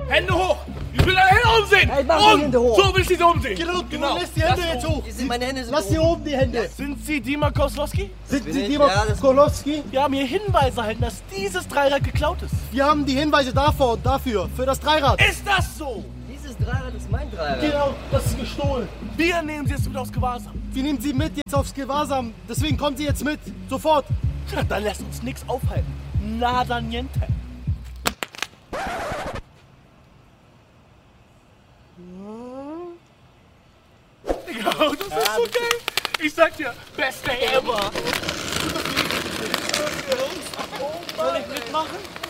Hände hoch! Ich will deine Hände umsehen! Hey, mach die Hände hoch! So will ich sie umsehen! Genau, lässt die Hände jetzt hoch. Meine Hände sind Lass hier oben die Hände. Sind Sie Dima Koslowski? Sind bin Sie ich. Dima Ja, das- Kolowski? Wir haben hier Hinweise erhalten, dass dieses Dreirad geklaut ist. Wir haben die Hinweise davor und dafür, für das Dreirad. Ist das so? Dieses Dreirad ist mein Dreirad. Genau, das ist gestohlen. Wir nehmen Sie jetzt mit aufs Gewahrsam. Wir nehmen Sie mit jetzt aufs Gewahrsam. Deswegen kommen Sie jetzt mit. Sofort. Ja, dann lässt uns nichts aufhalten. Nada niente. Ja, das ist so geil. Ich sag dir, beste ever. Soll ich mitmachen?